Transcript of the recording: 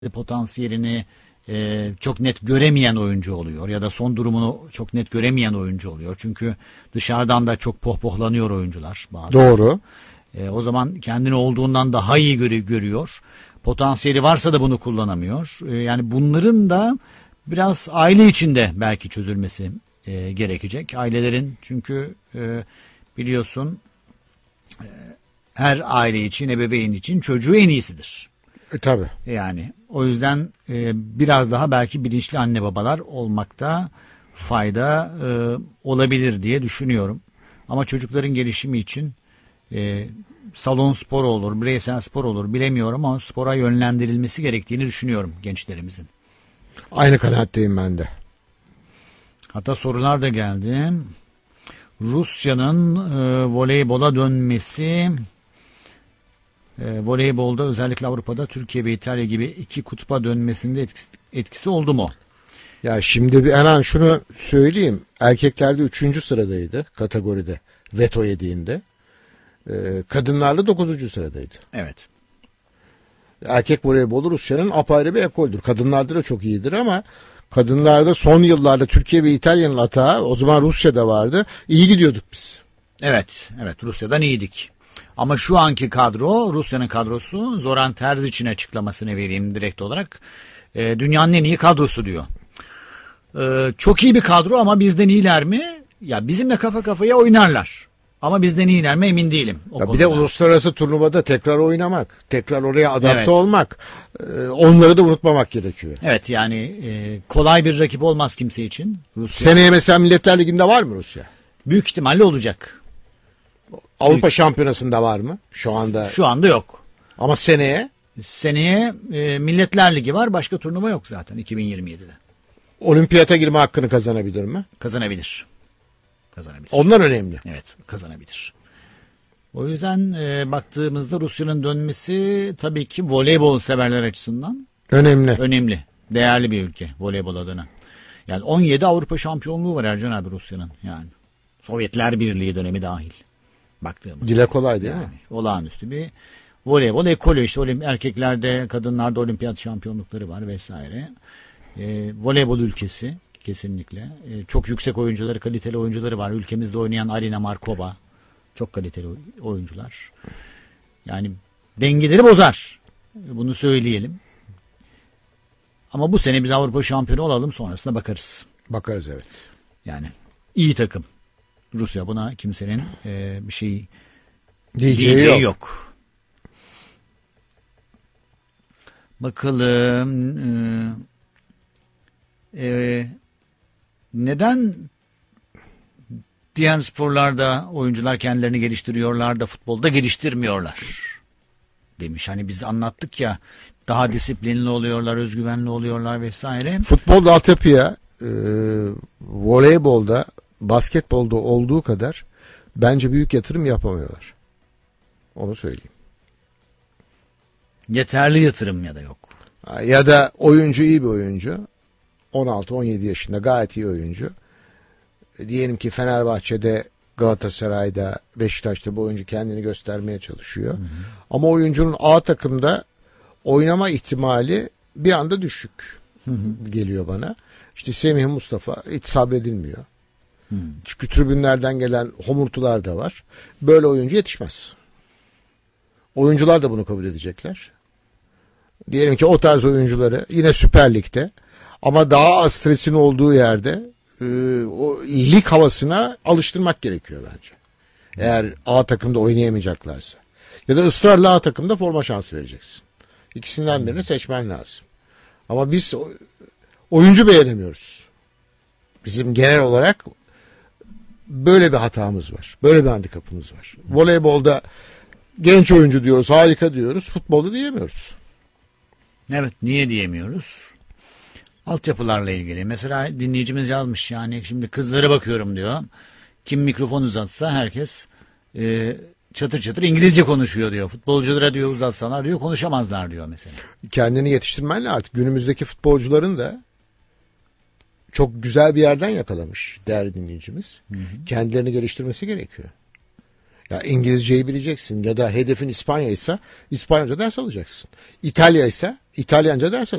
potansiyelini çok net göremeyen oyuncu oluyor ya da son durumunu çok net göremeyen oyuncu oluyor. Çünkü dışarıdan da çok pohpohlanıyor oyuncular bazen. Doğru. O zaman kendini olduğundan daha iyi görüyor. Potansiyeli varsa da bunu kullanamıyor. Yani bunların da biraz aile içinde belki çözülmesi gerekecek. Ailelerin çünkü biliyorsun her aile için, ebeveyn için çocuğu en iyisidir. Tabii. Yani o yüzden biraz daha belki bilinçli anne babalar olmakta fayda olabilir diye düşünüyorum. Ama çocukların gelişimi için salon sporu olur, bireysel spor olur bilemiyorum ama spora yönlendirilmesi gerektiğini düşünüyorum gençlerimizin. Aynı kanaatteyim ben de. Hatta sorular da geldi. Rusya'nın voleybola dönmesi, voleybolda özellikle Avrupa'da Türkiye ve İtalya gibi iki kutba dönmesinde etkisi oldu mu? Ya şimdi hemen şunu söyleyeyim. Erkeklerde 3. sıradaydı kategoride veto yediğinde. Kadınlarla 9. sıradaydı. Evet. Erkek voleybolu Rusya'nın apayrı bir ekoldür. Kadınlarda da çok iyidir ama kadınlarda son yıllarda Türkiye ve İtalya'nın atağı, o zaman Rusya'da vardı. İyi gidiyorduk biz. Evet, Rusya'dan iyiydik. Ama şu anki kadro, Rusya'nın kadrosu, Zoran Terzic'in açıklamasını vereyim direkt olarak. Dünyanın en iyi kadrosu diyor. Çok iyi bir kadro ama bizden iyiler mi? Ya bizimle kafa kafaya oynarlar. Ama bizden iyiler mi emin değilim. Bir de uluslararası turnuvada tekrar oynamak, tekrar oraya adapte evet. olmak, onları da unutmamak gerekiyor. Evet yani kolay bir rakip olmaz kimse için. Rusya. Seneye mesela Milletler Ligi'nde var mı Rusya? Büyük ihtimalle olacak. Avrupa Şampiyonası'nda var mı? Şu anda yok. Ama seneye Milletler Ligi var. Başka turnuva yok zaten 2027'de. Olimpiyata girme hakkını kazanabilir mi? Kazanabilir. Onlar önemli. Evet, kazanabilir. O yüzden baktığımızda Rusya'nın dönmesi tabii ki voleybol severler açısından önemli. Değerli bir ülke voleybol adına. Yani 17 Avrupa şampiyonluğu var Ercan abi Rusya'nın yani. Sovyetler Birliği dönemi dahil. Baktığımızda. Dile kolay değil mi? Olağanüstü bir voleybol ekolü işte erkeklerde, kadınlarda olimpiyat şampiyonlukları var vesaire. Voleybol ülkesi kesinlikle. Çok yüksek oyuncuları, kaliteli oyuncuları var. Ülkemizde oynayan Arina Markova çok kaliteli oyuncular. Yani dengeleri bozar. Bunu söyleyelim. Ama bu sene biz Avrupa şampiyonu olalım, sonrasında bakarız. Bakarız evet. Yani iyi takım. Rusya, buna kimsenin bir şey diyeceği yok. Bakalım neden diğer sporlarda oyuncular kendilerini geliştiriyorlar da futbolda geliştirmiyorlar demiş. Hani biz anlattık ya, daha disiplinli oluyorlar, özgüvenli oluyorlar vesaire. Futbolda altyapıya voleybolda, basketbolda olduğu kadar bence büyük yatırım yapamıyorlar. Onu söyleyeyim. Yeterli yatırım ya da yok. Ya da oyuncu iyi bir oyuncu. 16-17 yaşında gayet iyi oyuncu. Diyelim ki Fenerbahçe'de, Galatasaray'da, Beşiktaş'ta bu oyuncu kendini göstermeye çalışıyor. Hı hı. Ama oyuncunun A takımda oynama ihtimali bir anda düşük geliyor bana. İşte Semih Mustafa hiç sabredilmiyor. Çünkü tribünlerden gelen homurtular da var. Böyle oyuncu yetişmez. Oyuncular da bunu kabul edecekler. Diyelim ki o tarz oyuncuları yine Süper Lig'de ama daha az stresin olduğu yerde o lig havasına alıştırmak gerekiyor bence. Eğer A takımda oynayamayacaklarsa. Ya da ısrarla A takımda forma şansı vereceksin. İkisinden birini seçmen lazım. Ama biz oyuncu beğenemiyoruz. Bizim genel olarak böyle bir hatamız var. Böyle bir handikapımız var. Voleybolda genç oyuncu diyoruz, harika diyoruz. Futbolda diyemiyoruz. Evet, niye diyemiyoruz? Altyapılarla ilgili. Mesela dinleyicimiz yazmış, yani şimdi kızlara bakıyorum diyor. Kim mikrofon uzatsa herkes çatır çatır İngilizce konuşuyor diyor. Futbolculara diyor uzatsalar diyor konuşamazlar diyor mesela. Kendini yetiştirmenle artık günümüzdeki futbolcuların da çok güzel bir yerden yakalamış değerli dinleyicimiz. Hı hı. Kendilerini geliştirmesi gerekiyor. Ya İngilizceyi bileceksin ya da hedefin İspanya ise İspanyolca ders alacaksın. İtalya ise İtalyanca ders